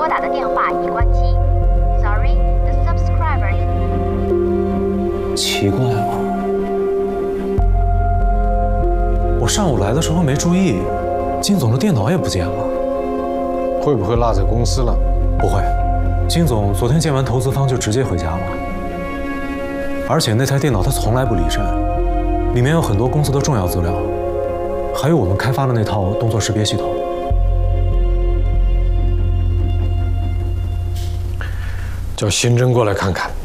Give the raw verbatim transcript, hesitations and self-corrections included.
拨打的电话已关机。Sorry, the subscriber. 奇怪了，我上午来的时候没注意，金总的电脑也不见了。 会不会落在公司了？ 不会，金总昨天见完投资方就直接回家了。而且那台电脑他从来不离身，里面有很多公司的重要资料，还有我们开发的那套动作识别系统。 叫新真过来看看。